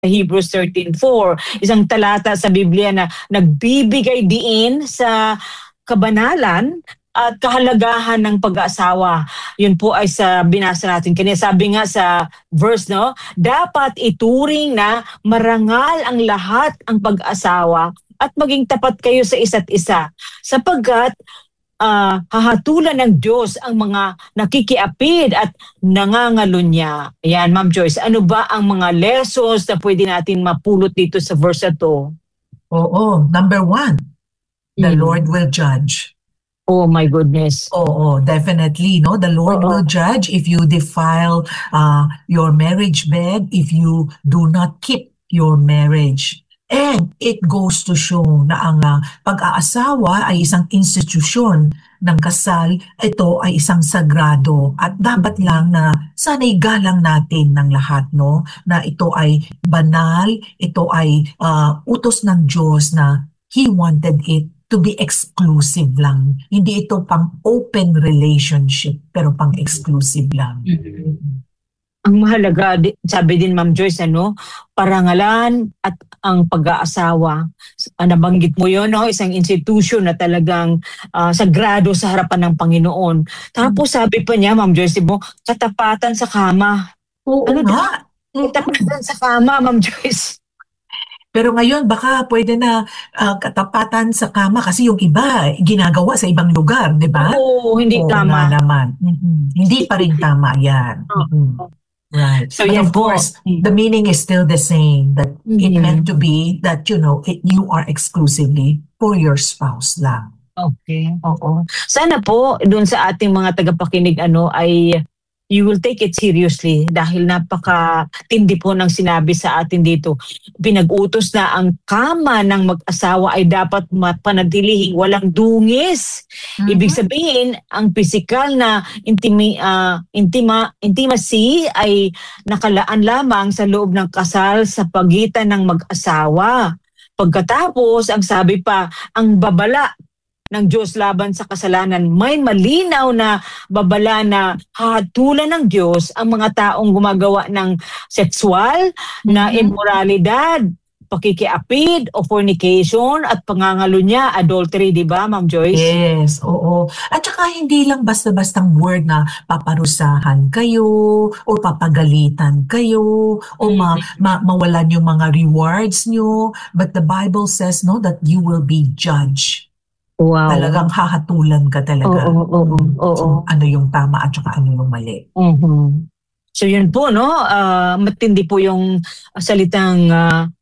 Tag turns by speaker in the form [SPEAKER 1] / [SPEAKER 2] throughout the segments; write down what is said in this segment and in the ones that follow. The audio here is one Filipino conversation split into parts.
[SPEAKER 1] Hebrews 13:4, isang talata sa Biblia na nagbibigay diin sa kabanalan at kahalagahan ng pag-aasawa. Yun po ay sa binasa natin kanina. Sabi nga sa verse, no, dapat ituring na marangal ang lahat ang pag-aasawa at maging tapat kayo sa isa't isa, sapagkat hahatulan ng Diyos ang mga nakikiapid at nangangalunya. Ayan, Ma'am Joyce, ano ba ang mga lessons na pwede natin mapulot dito sa verse na to?
[SPEAKER 2] Oo, number 1, the Lord will judge.
[SPEAKER 1] Oh my goodness.
[SPEAKER 2] Oo, definitely, no? The Lord will judge if you defile your marriage bed, if you do not keep your marriage. And it goes to show na ang pag-aasawa ay isang institusyon ng kasal. Ito ay isang sagrado at dapat lang na sana'y galang natin ng lahat, no? Na ito ay banal, ito ay utos ng Diyos na He wanted it to be exclusive lang. Hindi ito pang open relationship, pero pang exclusive lang.
[SPEAKER 1] Ang mahalaga, sabi din Ma'am Joyce, parangalan at ang pag-aasawa. Nabanggit mo yun, no? Isang institution na talagang sagrado sa harapan ng Panginoon. Tapos sabi pa niya, Ma'am Joyce, katapatan sa kama.
[SPEAKER 2] Oo nga.
[SPEAKER 1] Katapatan sa kama, Ma'am Joyce.
[SPEAKER 2] Pero ngayon, baka pwede na katapatan sa kama kasi yung iba ginagawa sa ibang lugar, di ba?
[SPEAKER 1] Oo, hindi tama.
[SPEAKER 2] Naman. Hindi pa rin tama yan. Right.
[SPEAKER 1] So,
[SPEAKER 2] but
[SPEAKER 1] yan
[SPEAKER 2] of course, the meaning is still the same, that it meant to be that, you are exclusively for your spouse lang.
[SPEAKER 1] Okay, oo. Sana po, dun sa ating mga tagapakinig, ay you will take it seriously dahil napaka-tindi po ng sinabi sa atin dito. Pinag-utos na ang kama ng mag-asawa ay dapat mapanatilihin walang dungis. Ibig sabihin, ang physical na intimacy ay nakalaan lamang sa loob ng kasal sa pagitan ng mag-asawa. Pagkatapos, ang sabi pa, ang babala ng Diyos laban sa kasalanan, may malinaw na babala na hahatulan ng Diyos ang mga taong gumagawa ng sexual na immoralidad, pakikiapid o fornication at pangangalunya, adultery, di ba, Ma'am Joyce?
[SPEAKER 2] Yes, oo. At saka hindi lang basta-bastang word na paparusahan kayo o papagalitan kayo o mawalan yung mga rewards nyo. But the Bible says, no, that you will be judged.
[SPEAKER 1] Wow.
[SPEAKER 2] Talagang hahatulan ka talaga.
[SPEAKER 1] Oo.
[SPEAKER 2] So, ano yung tama at saka ano yung mali.
[SPEAKER 1] So yun po, no? Matindi po yung salitang,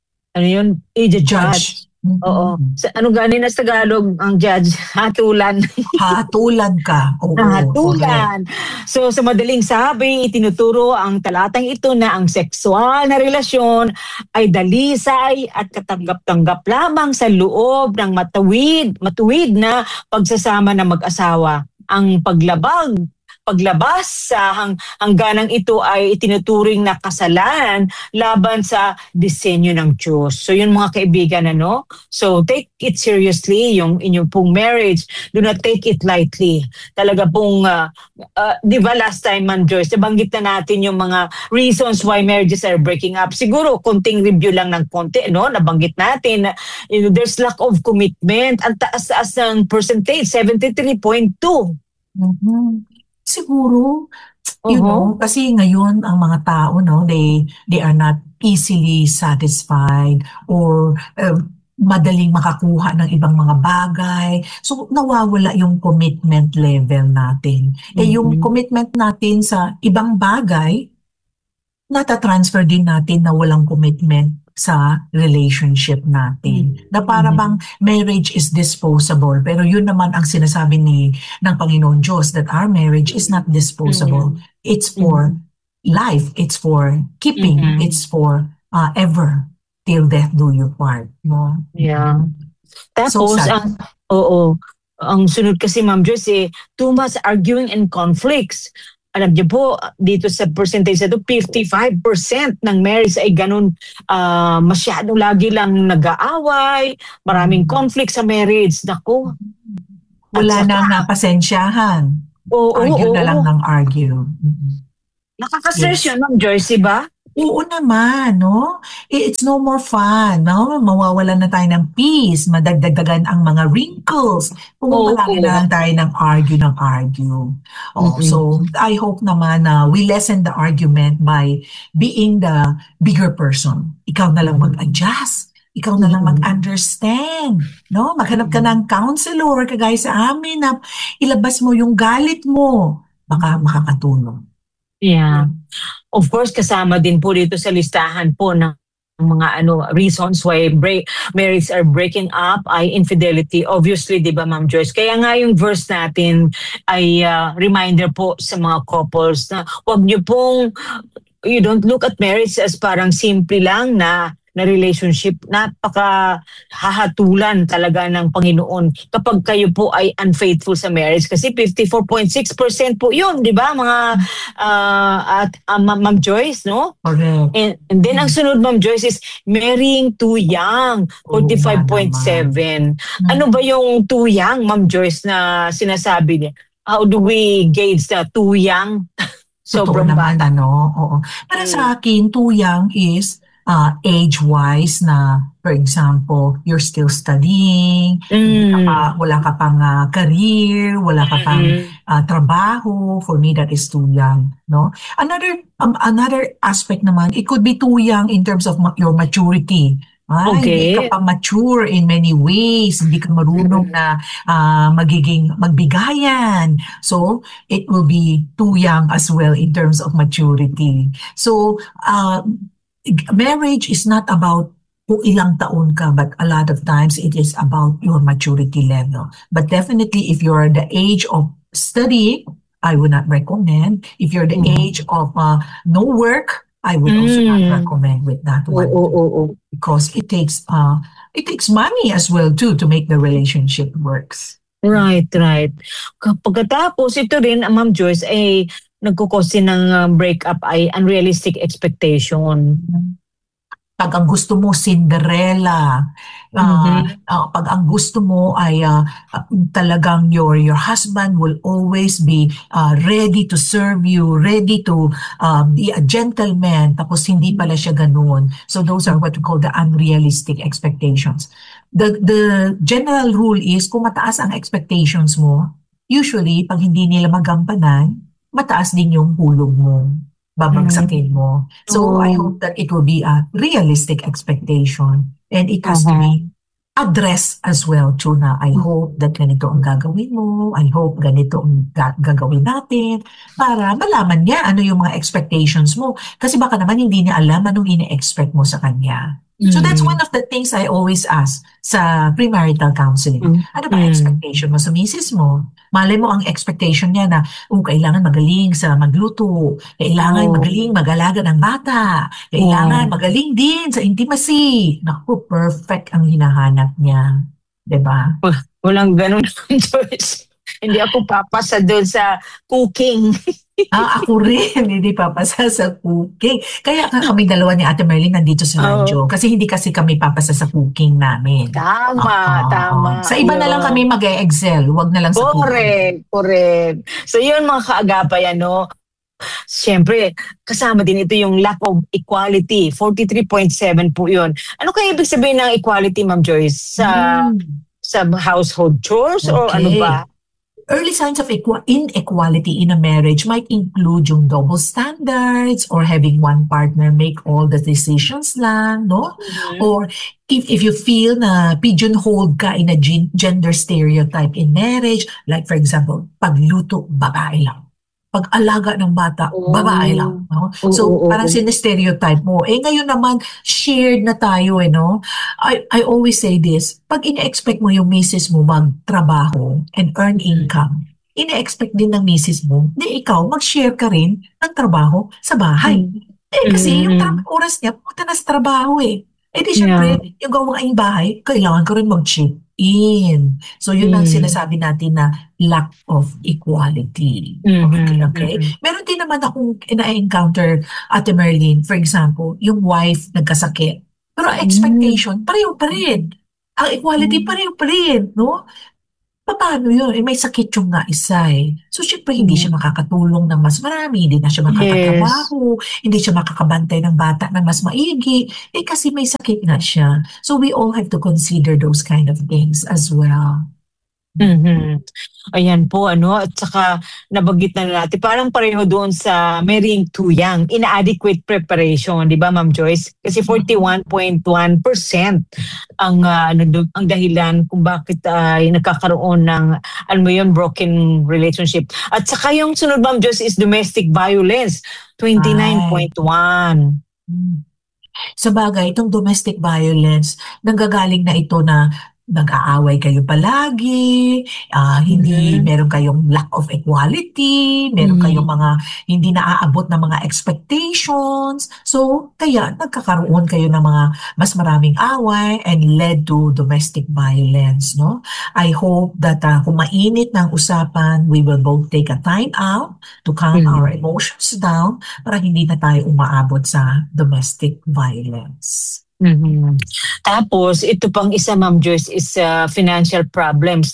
[SPEAKER 1] judge. Oo. Ano ganin na sa Tagalog ang judge? Hatulan.
[SPEAKER 2] Hatulan ka. Oo,
[SPEAKER 1] hatulan. So sa madaling sabi, itinuturo ang talatang ito na ang sexual na relasyon ay dalisay at katanggap-tanggap lamang sa loob ng matuwid na pagsasama ng mag-asawa. Ang paglabas sa hangganang ito ay itinuturing na kasalanan laban sa disenyo ng Diyos. So yun mga kaibigan, So take it seriously, yung inyong pong marriage. Do not take it lightly. Talaga pong, di ba last time, Ma'am Joyce, nabanggit na natin yung mga reasons why marriages are breaking up. Siguro, konting review lang ng konti, Nabanggit natin, there's lack of commitment. Ang taas-taas ng percentage, 73.2.
[SPEAKER 2] Siguro, kasi ngayon ang mga tao, they are not easily satisfied or madaling makakuha ng ibang mga bagay. So, nawawala yung commitment level natin. Yung commitment natin sa ibang bagay, natatransfer din natin na walang commitment sa relationship natin. Na para bang marriage is disposable. Pero yun naman ang sinasabi ng Panginoon Diyos, that our marriage is not disposable. It's for life. It's for keeping. It's for ever till death do you part. No?
[SPEAKER 1] Yeah. Tapos, ang sunod kasi, Ma'am Joyce, too much arguing and conflicts. Alam niyo po, dito sa percentage na ito, 55% ng marriage ay ganun, masyado lagi lang nag-aaway, maraming conflict sa marriage. Naku.
[SPEAKER 2] Wala nang napasensyahan. Argue na lang ng argue.
[SPEAKER 1] Nakaka-stress yun, Ma'am Joyce, ba?
[SPEAKER 2] Oo naman, no? It's no more fun, no? Mawawalan na tayo ng peace, madagdagdagan ang mga wrinkles, kung palagi na
[SPEAKER 1] Oo.
[SPEAKER 2] lang tayo ng argue. Oh,
[SPEAKER 1] Mm-mm.
[SPEAKER 2] so I hope naman na we lessen the argument by being the bigger person. Ikaw na lang mag-adjust. Ikaw na lang
[SPEAKER 1] Mm-mm.
[SPEAKER 2] mag-understand, no? Maghanap ka
[SPEAKER 1] Mm-mm.
[SPEAKER 2] ng counselor, kagaya sa amin, na ilabas mo yung galit mo. Baka makakatulong.
[SPEAKER 1] Yeah. Of course, kasama din po dito sa listahan po ng mga reasons why marriages are breaking up ay infidelity. Obviously, 'di ba, Ma'am Joyce? Kaya nga yung verse natin ay reminder po sa mga couples na wag niyo pong you don't look at marriage as parang simple lang na relationship. Napaka hahatulan talaga ng Panginoon kapag kayo po ay unfaithful sa marriage, kasi 54.6% po yun, di ba, mga Ma'am Joyce, no?
[SPEAKER 2] Correct.
[SPEAKER 1] And then ang sunod, Ma'am Joyce, is marrying too young,
[SPEAKER 2] Oo nga naman.
[SPEAKER 1] 45.7. Ano
[SPEAKER 2] Hmm,
[SPEAKER 1] ba yung too young, Ma'am Joyce, na sinasabi niya? How do we gauge na too young?
[SPEAKER 2] totoo
[SPEAKER 1] Sobrang
[SPEAKER 2] naman,
[SPEAKER 1] bata.
[SPEAKER 2] ano, oo. Para
[SPEAKER 1] Mm.
[SPEAKER 2] sa akin, too young is age-wise na, for example, you're still studying,
[SPEAKER 1] Mm.
[SPEAKER 2] wala ka pang career, wala ka pang
[SPEAKER 1] Mm.
[SPEAKER 2] trabaho. For me, that is too young, no? Another aspect naman, it could be too young in terms of your maturity. Hindi ka
[SPEAKER 1] Okay.
[SPEAKER 2] pa mature in many ways, hindi ka marunong
[SPEAKER 1] Mm.
[SPEAKER 2] na magiging magbigayan. So, it will be too young as well in terms of maturity. So, marriage is not about kung ilang taon ka, but a lot of times it is about your maturity level. But definitely, if you're the age of studying, I would not recommend. If you're the
[SPEAKER 1] Mm.
[SPEAKER 2] age of no work, I would also not
[SPEAKER 1] Mm.
[SPEAKER 2] recommend with that
[SPEAKER 1] Oo,
[SPEAKER 2] one too,
[SPEAKER 1] oo, oo.
[SPEAKER 2] because it takes money as well too to make the relationship works.
[SPEAKER 1] Right, right. Pagkatapos, ito rin, Ma'am Joyce, ay nagkukose ng breakup ay unrealistic expectation.
[SPEAKER 2] Pag ang gusto mo Cinderella,
[SPEAKER 1] Mhm.
[SPEAKER 2] pag ang gusto mo ay talagang your husband will always be ready to serve you, ready to be a gentleman, tapos hindi pala siya ganoon. So those are what we call the unrealistic expectations. The general rule is kung mataas ang expectations mo, usually pag hindi nila magampanan, mataas din yung hulog mo, babagsakin
[SPEAKER 1] Mm.
[SPEAKER 2] mo. So I
[SPEAKER 1] Oh.
[SPEAKER 2] hope that it will be a realistic expectation, and it has to
[SPEAKER 1] Uh-huh.
[SPEAKER 2] be addressed as well, Tuna. I hope that ganito ang gagawin mo. I hope ganito ang gagawin natin para malaman niya ano yung mga expectations mo. Kasi baka naman hindi niya alam anong ini-expect mo sa kanya. So that's one
[SPEAKER 1] Mm.
[SPEAKER 2] of the things I always ask sa premarital counseling.
[SPEAKER 1] Mm.
[SPEAKER 2] Ano ba
[SPEAKER 1] Mm.
[SPEAKER 2] expectation mo sa misis mo? Malay mo ang expectation niya na, kailangan magaling sa magluto, kailangan
[SPEAKER 1] Oh.
[SPEAKER 2] magaling mag-alaga ng bata, kailangan
[SPEAKER 1] Oh.
[SPEAKER 2] magaling din sa intimacy. Naku, perfect ang hinahanap niya. 'Di ba?
[SPEAKER 1] Walang ganun, Ma'am Joyce. Hindi ako papasa doon sa cooking.
[SPEAKER 2] Ako rin, hindi papasa sa cooking. Kaya nga kami dalawa ni Ate Merlin nandito sa radyo.
[SPEAKER 1] Oo.
[SPEAKER 2] Kasi hindi kasi kami papasa sa cooking namin.
[SPEAKER 1] Tama,
[SPEAKER 2] Sa
[SPEAKER 1] tama.
[SPEAKER 2] iba na lang kami
[SPEAKER 1] Yun.
[SPEAKER 2] mag-excel, wag na lang sa cooking.
[SPEAKER 1] Correct, correct. So yun, mga kaagapay, siyempre, kasama din ito yung lack of equality. 43.7 po yun. Ano kaya ibig sabihin ng equality, Ma'am Joyce?
[SPEAKER 2] Hmm.
[SPEAKER 1] Sa household chores o ano
[SPEAKER 2] Okay.
[SPEAKER 1] ba?
[SPEAKER 2] Early signs of inequality in a marriage might include yung double standards or having one partner make all the decisions lang, no?
[SPEAKER 1] Mhm.
[SPEAKER 2] Or if you feel na pigeonholed ka in a gender stereotype in marriage, like for example, pagluto, babae lang. Pag-alaga ng bata, babae lang.
[SPEAKER 1] Oh.
[SPEAKER 2] No?
[SPEAKER 1] Oo,
[SPEAKER 2] So,
[SPEAKER 1] oo,
[SPEAKER 2] parang
[SPEAKER 1] oo.
[SPEAKER 2] sine-stereotype mo. Ngayon naman, shared na tayo, no? I always say this, pag ine-expect mo yung misis mo magtrabaho and earn income, ine-expect din ng misis mo, di ikaw, mag-share ka rin ng trabaho sa bahay.
[SPEAKER 1] Mm.
[SPEAKER 2] Kasi yung
[SPEAKER 1] Mm.
[SPEAKER 2] oras niya, pumunta na sa trabaho eh. Di
[SPEAKER 1] Yeah.
[SPEAKER 2] syempre, yung gawaing bahay, kailangan ko rin mag-chip in. So yun ang
[SPEAKER 1] Mm.
[SPEAKER 2] sinasabi natin na lack of equality. Okay,
[SPEAKER 1] Mhm.
[SPEAKER 2] okay.
[SPEAKER 1] Mhm.
[SPEAKER 2] Meron din naman akong na-encounter, Ate Merlin, for example, yung wife nagkasakit. Pero
[SPEAKER 1] Mm.
[SPEAKER 2] expectation, pareho pa rin. Ang equality,
[SPEAKER 1] Mm.
[SPEAKER 2] pareho pa rin, no? paano yun? May sakit yung nga isa eh. So, syempre, hindi siya
[SPEAKER 1] Mm.
[SPEAKER 2] makakatulong ng mas marami, hindi na siya
[SPEAKER 1] Yes.
[SPEAKER 2] makakatrabaho, hindi siya makakabantay ng bata ng mas maigi, kasi may sakit nga siya. So, we all have to consider those kind of things as well.
[SPEAKER 1] Mhm. Ayan po ano, at saka nabanggit na natin parang pareho doon sa marrying too young, inadequate preparation, 'di ba Ma'am Joyce? Kasi
[SPEAKER 2] Mhm.
[SPEAKER 1] 41.1% ang ang dahilan kung bakit ay nagkakaroon ng alam mo 'yun, broken relationship. At saka yung sunod Ma'am Joyce is domestic violence,
[SPEAKER 2] Right.
[SPEAKER 1] 29.1.
[SPEAKER 2] Mm. Sabagay, itong domestic violence, nanggagaling na ito na nag-aaway kayo palagi, hindi
[SPEAKER 1] Mhm.
[SPEAKER 2] meron kayong lack of equality, meron kayong
[SPEAKER 1] Mhm.
[SPEAKER 2] mga hindi naaabot na mga expectations. So, kaya nagkakaroon kayo ng mga mas maraming away and led to domestic violence, no? I hope that kung mainit ng usapan, we will both take a time out to calm our
[SPEAKER 1] Mhm.
[SPEAKER 2] emotions down para hindi na tayo umaabot sa domestic violence.
[SPEAKER 1] Mhm. Tapos ito pang isa Ma'am Joyce is financial problems,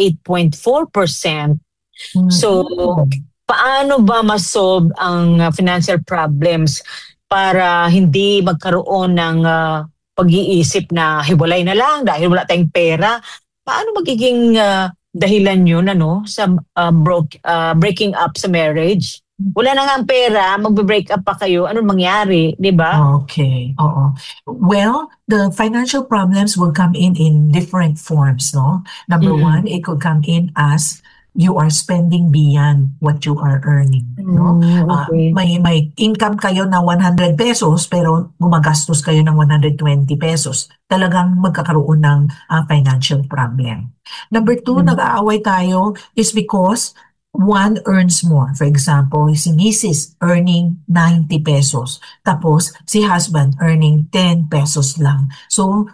[SPEAKER 1] 28.4%. So
[SPEAKER 2] Mm.
[SPEAKER 1] paano ba ma-solve ang financial problems para hindi magkaroon ng pag-iisip na hiwalay na lang dahil wala tayong pera? Paano magiging dahilan yun ano sa breaking up sa marriage? Wala na nga ang pera, magbe-break up pa kayo, ano mangyari, 'di ba?
[SPEAKER 2] Okay, oo. Well, the financial problems will come in different forms, no? Number one,
[SPEAKER 1] Mm.
[SPEAKER 2] it could come in as you are spending beyond what you are earning, no?
[SPEAKER 1] Okay.
[SPEAKER 2] May income kayo na 100 pesos pero gumagastos kayo ng 120 pesos. Talagang magkakaroon ng financial problem. Number two,
[SPEAKER 1] Mm.
[SPEAKER 2] nag-aaway tayo is because one earns more. For example, si Mrs. earning 90 pesos. Tapos, si husband earning 10 pesos lang. So,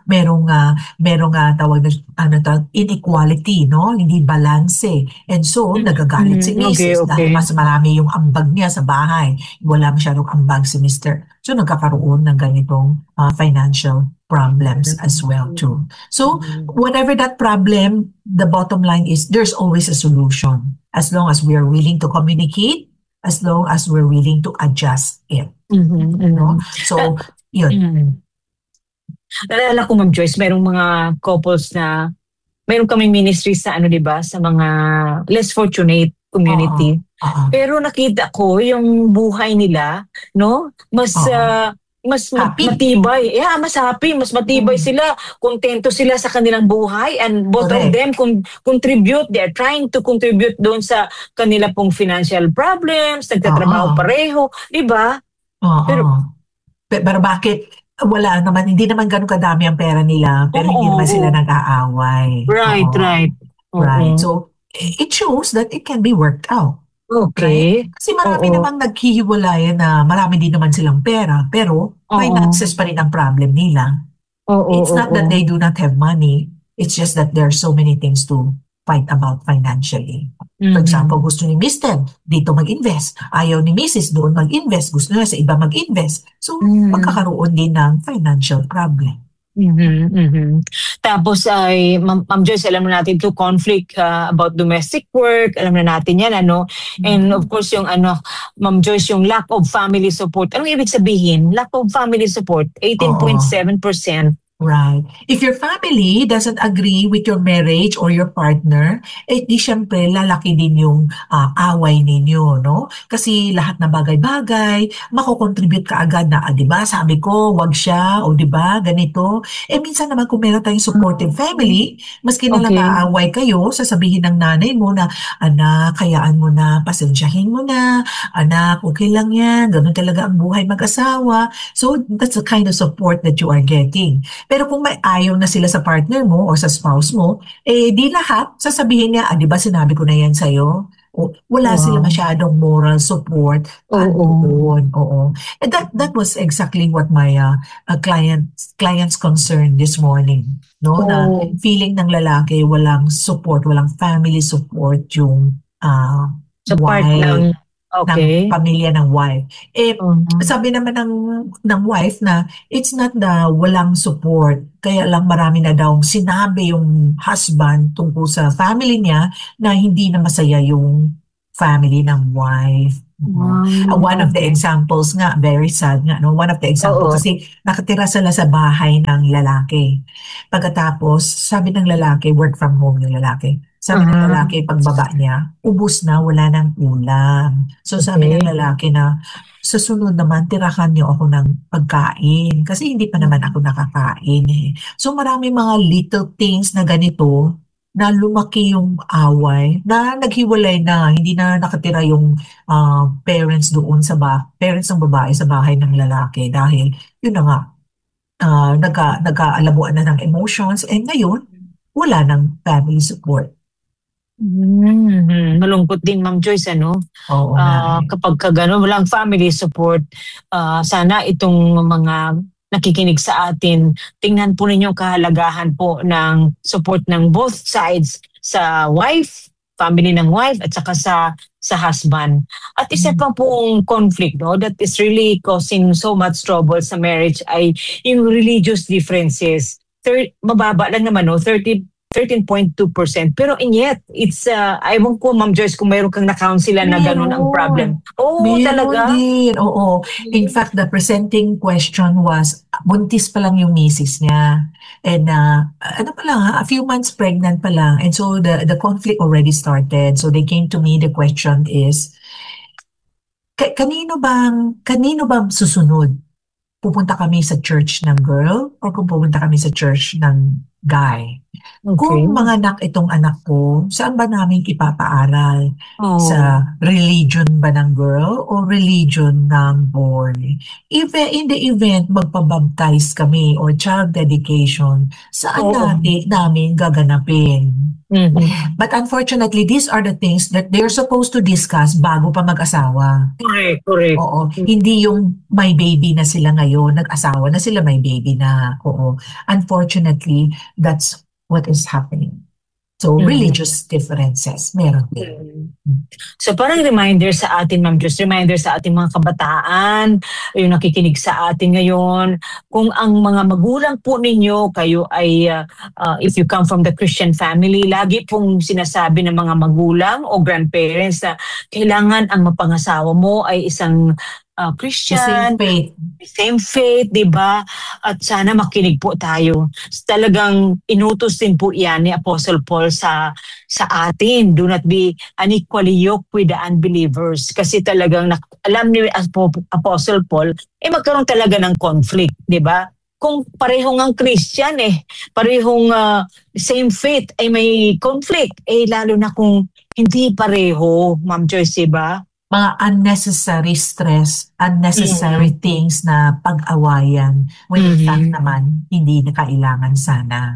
[SPEAKER 2] merong tawag na, inequality, no? Hindi balanse. And so, nagagalit si
[SPEAKER 1] Okay,
[SPEAKER 2] Mrs. dahil
[SPEAKER 1] okay.
[SPEAKER 2] mas marami yung ambag niya sa bahay. Wala masyadong ambag si Mr. So, nagkakaroon ng ganitong financial problems as well too. So,
[SPEAKER 1] Mhm.
[SPEAKER 2] whatever that problem, the bottom line is there's always a solution as long as we are willing to communicate, as long as we're willing to adjust it.
[SPEAKER 1] Mhm,
[SPEAKER 2] No?
[SPEAKER 1] mhm. Ah,
[SPEAKER 2] So, yun.
[SPEAKER 1] mm. Naalala ko Ma'am Joyce, merong mga couples na meron kaming ministry sa ano 'di ba, sa mga less fortunate
[SPEAKER 2] Oo.
[SPEAKER 1] community.
[SPEAKER 2] Oo.
[SPEAKER 1] Pero nakita ko yung buhay nila, no, mas
[SPEAKER 2] Oo. Happy.
[SPEAKER 1] matibay. Yeah, mas happy, mas matibay
[SPEAKER 2] Mm.
[SPEAKER 1] sila, kontento sila sa kanilang buhay and both of
[SPEAKER 2] Correct.
[SPEAKER 1] them contribute, they are trying to contribute doon sa kanila pong financial problems, nagtatrabaho
[SPEAKER 2] Oo.
[SPEAKER 1] pareho, 'di ba?
[SPEAKER 2] Oo.
[SPEAKER 1] Pero
[SPEAKER 2] Pero bakit wala naman, hindi naman ganun kadami ang pera nila, pero
[SPEAKER 1] oo,
[SPEAKER 2] hindi naman sila
[SPEAKER 1] oo.
[SPEAKER 2] nag-aaway.
[SPEAKER 1] Right,
[SPEAKER 2] Oo.
[SPEAKER 1] right.
[SPEAKER 2] Right.
[SPEAKER 1] Oo.
[SPEAKER 2] So, it shows that it can be worked out. Right?
[SPEAKER 1] Okay.
[SPEAKER 2] Kasi marami
[SPEAKER 1] Oo.
[SPEAKER 2] namang naghihiwalayan na marami din naman silang pera, pero
[SPEAKER 1] Oo.
[SPEAKER 2] finances pa rin ang problem nila.
[SPEAKER 1] Oo,
[SPEAKER 2] It's not
[SPEAKER 1] oo.
[SPEAKER 2] that they do not have money. It's just that there are so many things to fight about financially. For example,
[SPEAKER 1] Mhm.
[SPEAKER 2] gusto ni Mr. dito mag-invest. Ayaw ni Mrs. doon mag-invest. Gusto niya sa iba mag-invest. So,
[SPEAKER 1] Mhm.
[SPEAKER 2] magkakaroon din ng financial problem.
[SPEAKER 1] Mhm, mhm. Tapos ay Ma'am Joyce, alam na natin 'to conflict about domestic work, alam na natin 'yan ano. And of
[SPEAKER 2] Mhm.
[SPEAKER 1] course yung ano, Ma'am Joyce, yung lack of family support. Anong ibig sabihin? Lack of family support,
[SPEAKER 2] Oo.
[SPEAKER 1] 18.7%.
[SPEAKER 2] Right. If your family doesn't agree with your marriage or your partner, di syempre lalaki din yung away ninyo, no? Kasi lahat ng bagay-bagay, makokontribute ka agad na, di ba, sabi ko, wag siya, o di ba, ganito. Minsan naman kung meron tayong supportive family, maski na lang
[SPEAKER 1] Okay.
[SPEAKER 2] aaway kayo, sasabihin ng nanay mo na, anak, hayaan mo na, pasensyahin mo na, anak, okay lang yan, ganun talaga ang buhay mag-asawa. So, that's the kind of support that you are getting. Pero kung may ayaw na sila sa partner mo o sa spouse mo, di lahat sasabihin niya, di ba sinabi ko na yan sa'yo? O, wala sila
[SPEAKER 1] Wow.
[SPEAKER 2] masyadong moral support
[SPEAKER 1] Oo.
[SPEAKER 2] doon. Oo. And that was exactly what my client's concern this morning. No? Na
[SPEAKER 1] Oo.
[SPEAKER 2] feeling ng lalaki, walang support, walang family support yung
[SPEAKER 1] Sa part ng
[SPEAKER 2] wife.
[SPEAKER 1] Okay.
[SPEAKER 2] pamilya ng wife.
[SPEAKER 1] Mhm.
[SPEAKER 2] Sabi naman ng wife na it's not the walang support, kaya lang marami na daw sinabi yung husband tungkol sa family niya na hindi na masaya yung family ng wife. One of the
[SPEAKER 1] Okay.
[SPEAKER 2] examples nga, very sad nga, no? One of the examples,
[SPEAKER 1] Oo.
[SPEAKER 2] kasi nakatira sila sa bahay ng lalaki. Pagkatapos, sabi ng lalaki, work from home yung lalaki. Sabi ng
[SPEAKER 1] Ah,
[SPEAKER 2] lalaki, pagbaba niya, ubus na, wala nang ulam. So sabi ng
[SPEAKER 1] okay.
[SPEAKER 2] lalaki na, sa sunod naman, tirahan niyo ako ng pagkain. Kasi hindi pa naman ako nakakain eh. So marami mga little things na ganito na lumaki yung away, na naghiwalay na, hindi na nakatira yung parents doon parents ng babae sa bahay ng lalaki dahil yun na nga, nagkaalabuan na ng emotions and ngayon, wala ng family support.
[SPEAKER 1] Malungkot din, Ma'am Joyce, ano?
[SPEAKER 2] Oo nga eh.
[SPEAKER 1] Kapag ka gano'n, walang family support, sana itong mga nakikinig sa atin, tingnan po ninyo kahalagahan po ng support ng both sides, sa wife, family ng wife, at saka sa husband. At isa pa pong conflict, no, that is really causing so much trouble sa marriage ay yung religious differences. Mababa lang naman, no, 13.2%. Pero and yet, it's, ewan ko, Ma'am Joyce, kung mayroon kang na-counselan na gano'n ang problem.
[SPEAKER 2] Meron.
[SPEAKER 1] Oo,
[SPEAKER 2] Meron
[SPEAKER 1] talaga?
[SPEAKER 2] din. Oo. In fact, the presenting question was, buntis pa lang yung misis niya. And ano pa lang, a few months pregnant pa lang. And so the conflict already started. So they came to me, the question is, kanino bang susunod? Pupunta kami sa church ng girl o kung pupunta kami sa church ng guy?
[SPEAKER 1] Okay.
[SPEAKER 2] Kung manganak itong anak ko, saan ba namin ipapaaral?
[SPEAKER 1] Oh.
[SPEAKER 2] Sa religion ba ng girl o religion ng boy? If in the event magpabaptize kami or child dedication, saan
[SPEAKER 1] Oo.
[SPEAKER 2] namin gaganapin?
[SPEAKER 1] Mhm.
[SPEAKER 2] But unfortunately, these are the things that they're supposed to discuss bago pa mag-asawa.
[SPEAKER 1] Correct, correct.
[SPEAKER 2] Oo, hindi yung may baby na sila ngayon, nag-asawa na sila, may baby na. Oo. Unfortunately, that's what is happening. So,
[SPEAKER 1] Mhm.
[SPEAKER 2] religious differences, meron din.
[SPEAKER 1] So parang reminder sa atin, Ma'am Joyce, reminder sa ating mga kabataan, yung nakikinig sa atin ngayon, kung ang mga magulang po ninyo, kayo ay, if you come from the Christian family, lagi pong sinasabi ng mga magulang o grandparents na kailangan ang mapangasawa mo ay isang
[SPEAKER 2] The same
[SPEAKER 1] Christian,
[SPEAKER 2] faith.
[SPEAKER 1] same faith, di ba? At sana makinig po tayo. Talagang inutos din po yan ni Apostle Paul sa atin. Do not be unequally yoked with the unbelievers. Kasi talagang alam ni Apostle Paul, magkaroon talaga ng conflict, di ba? Kung parehong ang Christian parehong same faith ay may conflict, lalo na kung hindi pareho, Ma'am Joyce, di ba?
[SPEAKER 2] Mga unnecessary stress, unnecessary things na pag-awayan when in fact naman, hindi na kailangan sana.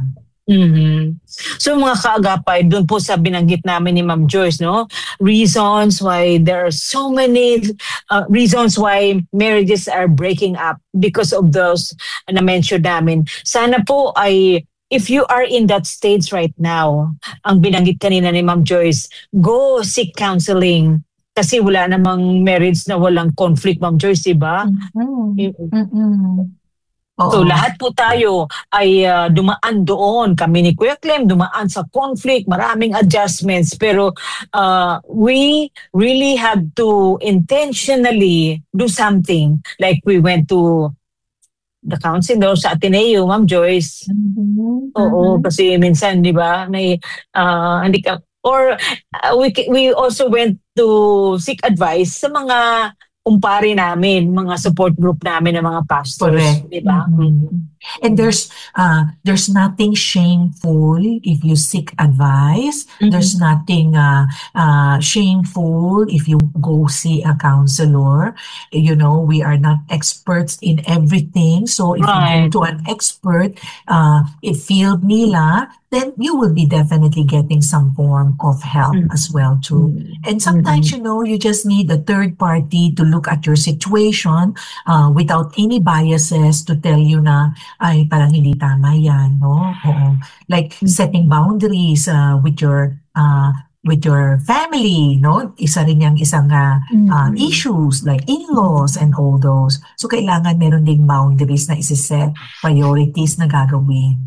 [SPEAKER 1] So mga kaagapay, doon po sa binanggit namin ni Ma'am Joyce, no? Reasons why there are so many reasons why marriages are breaking up because of those na mention namin. Sana po ay, if you are in that stage right now, ang binanggit kanina ni Ma'am Joyce, go seek counseling. Kasi wala namang marriage na walang conflict, Ma'am Joyce, diba? So
[SPEAKER 2] Oo.
[SPEAKER 1] lahat po tayo ay dumaan doon. Kami ni Kuya Clem, dumaan sa conflict, maraming adjustments. Pero we really have to intentionally do something. Like we went to the counselor sa Ateneo, Ma'am Joyce. Oo, kasi minsan, di ba, hindi ka, or we also went to seek advice sa mga kumpare namin, mga support group namin ng mga pastors,
[SPEAKER 2] Correct.
[SPEAKER 1] di ba?
[SPEAKER 2] And there's nothing shameful if you seek advice. There's nothing shameful if you go see a counselor. You know, we are not experts in everything. So if you
[SPEAKER 1] Right.
[SPEAKER 2] go to an expert, if field nila, then you will be definitely getting some form of help as well too. And sometimes, you know, you just need a third party to look at your situation without any biases to tell you na, ay, parang hindi tama yan, no? Oo. Like setting boundaries with your with your family, no? Isa rin yung isang issues like in-laws and all those. So kailangan meron ding boundaries na isiset, priorities na gagawin.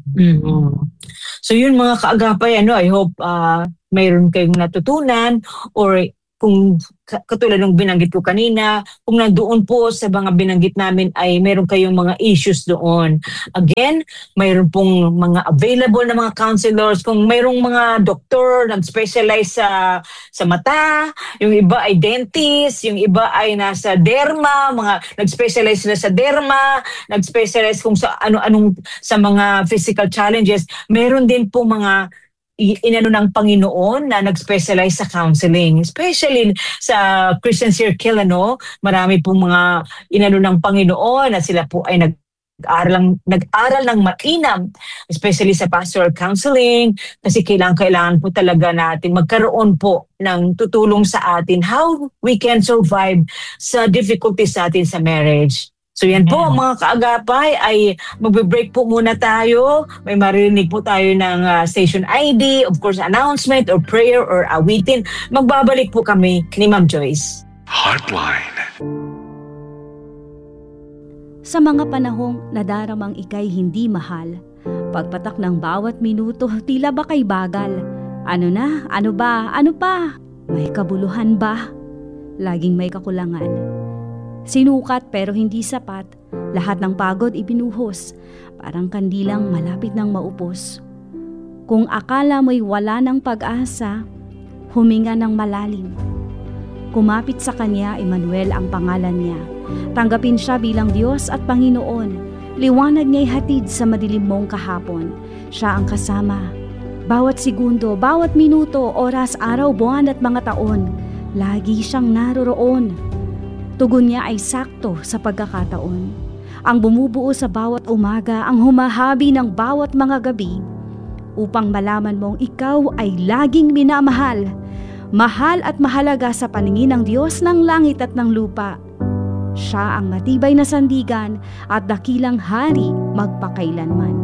[SPEAKER 1] So yun mga kaagapay, I hope mayroon kayong natutunan, or kung katulad ng binanggit ko kanina, kung nandoon po sa mga binanggit namin ay mayroon kayong mga issues doon. Again, mayroon pong mga available na mga counselors. Kung mayroong mga doktor nag-specialize sa mata, yung iba ay dentist, yung iba ay nasa derma, mga nag-specialize sila sa derma, nag-specialize kung sa ano-anong sa mga physical challenges. Mayroon din po mga inano ng Panginoon na nag-specialize sa counseling. Especially sa Christian Circle, marami pong mga inano ng Panginoon na sila po ay nag-aral ng mainam, especially sa pastoral counseling, kasi kailangan po talaga natin magkaroon po ng tutulong sa atin how we can survive sa difficulties sa atin sa marriage. So yan po mga kaagapay, ay magbe-break po muna tayo. May marinig po tayo ng station ID, of course announcement or prayer or awitin. Magbabalik po kami ni Ma'am Joyce.
[SPEAKER 3] Heartline.
[SPEAKER 4] Sa mga panahong nadaramang ikay hindi mahal, pagpatak ng bawat minuto tila ba kay bagal. Ano na? Ano ba? Ano pa? May kabuluhan ba? Laging may kakulangan. Sinukat pero hindi sapat, lahat ng pagod ibinuhos, parang kandilang malapit nang maupos. Kung akala mo'y wala ng pag-asa, huminga ng malalim. Kumapit sa kanya, Emmanuel ang pangalan niya. Tanggapin siya bilang Diyos at Panginoon. Liwanag niya'y hatid sa madilim mong kahapon. Siya ang kasama. Bawat segundo, bawat minuto, oras, araw, buwan at mga taon, lagi siyang naroroon. Tugon niya ay sakto sa pagkakataon. Ang bumubuo sa bawat umaga, ang humahabi ng bawat mga gabi, upang malaman mong ikaw ay laging minamahal. Mahal at mahalaga sa paningin ng Diyos ng langit at ng lupa. Siya ang matibay na sandigan at dakilang hari magpakailanman.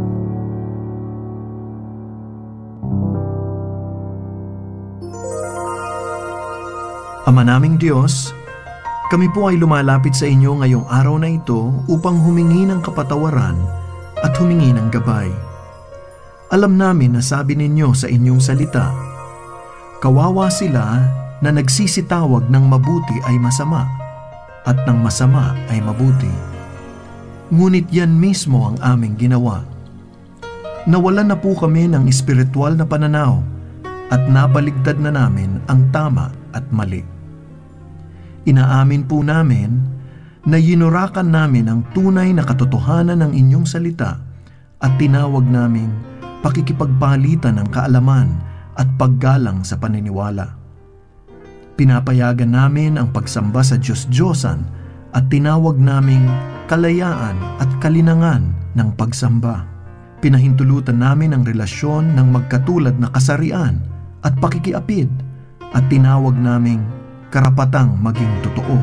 [SPEAKER 3] Ama naming Diyos, kami po ay lumalapit sa inyo ngayong araw na ito upang humingi ng kapatawaran at humingi ng gabay. Alam namin na sabi ninyo sa inyong salita, kawawa sila na nagsisitawag ng mabuti ay masama at ng masama ay mabuti. Ngunit yan mismo ang aming ginawa. Nawalan na po kami ng espiritual na pananaw at nabaligtad na namin ang tama at mali. Inaamin po namin na yinurakan namin ang tunay na katotohanan ng inyong salita at tinawag naming pakikipagpalitan ng kaalaman at paggalang sa paniniwala. Pinapayagan namin ang pagsamba sa Diyos-Diyosan at tinawag naming kalayaan at kalinangan ng pagsamba. Pinahintulutan namin ang relasyon ng magkatulad na kasarian at pakikiapid at tinawag naming karapatang maging totoo.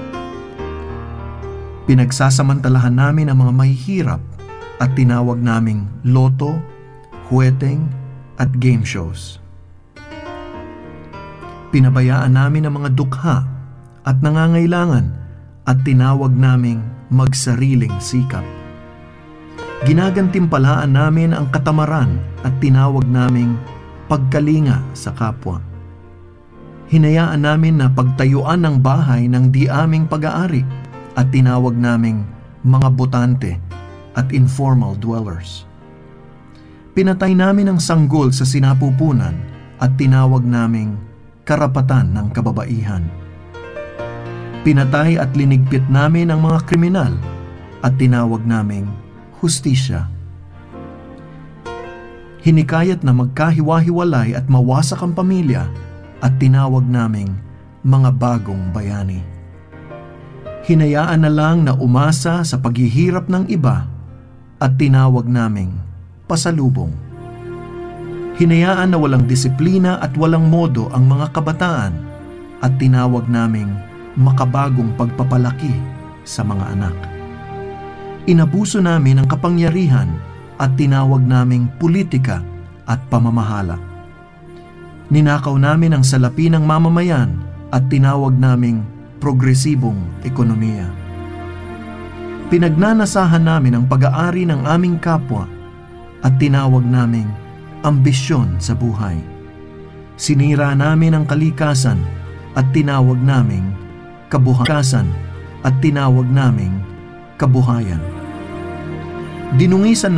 [SPEAKER 3] Pinagsasamantalahan namin ang mga mahihirap at tinawag naming loto, huweteng at game shows. Pinabayaan namin ang mga dukha at nangangailangan at tinawag naming magsariling sikap. Ginagantimpalaan namin ang katamaran at tinawag naming pagkalinga sa kapwa. Hinayaan namin na pagtayuan ng bahay ng di aming pag-aari at tinawag naming mga botante at informal dwellers. Pinatay namin ang sanggol sa sinapupunan at tinawag naming karapatan ng kababaihan. Pinatay at linigpit namin ang mga kriminal at tinawag naming hustisya. Hinikayat na magkahiwa-hiwalay at mawasak ang pamilya at tinawag naming mga bagong bayani. Hinayaan na lang na umasa sa paghihirap ng iba at tinawag naming pasalubong. Hinayaan na walang disiplina at walang modo ang mga kabataan at tinawag naming makabagong pagpapalaki sa mga anak. Inabuso namin ang kapangyarihan at tinawag naming politika at pamamahala. Ninakaw namin ang salapi ng mamamayan at tinawag naming progresibong ekonomiya. Pinagnanasahan namin ang pag-aari ng aming kapwa at tinawag naming ambisyon sa buhay. Sinira namin ang kalikasan at tinawag naming kabuhayan. Dinungisan